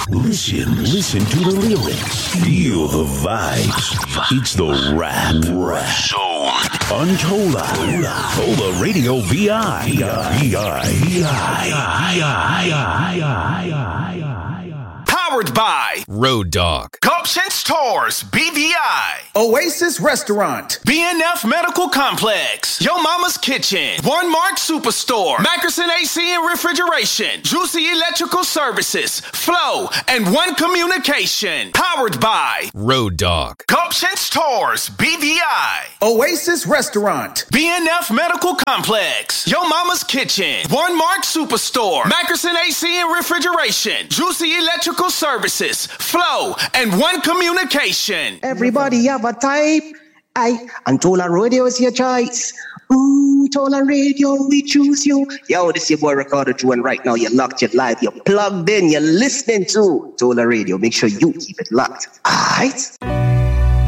Listen to the lyrics. Feel the vibes. It's the rap zone on Tola Radio VI. Powered by Road Dog, Gulption Stores, BVI, Oasis Restaurant, BNF Medical Complex, Yo Mama's Kitchen, One Mark Superstore, Mackerson AC and Refrigeration, Juicy Electrical Services, Flow, and One Communication. Powered by Road Dog, Gulption Stores, BVI, Oasis Restaurant, BNF Medical Complex, Yo Mama's Kitchen, One Mark Superstore, Mackerson AC and Refrigeration, Juicy Electrical Services, Flow, and One Communication. Everybody have a type. And Tola Radio is your choice. Tola Radio, we choose you. Yo, this is your boy Ricardo Drew, and right now you're locked, you're live, you're plugged in, you're listening to Tola Radio. Make sure you keep it locked. Alright?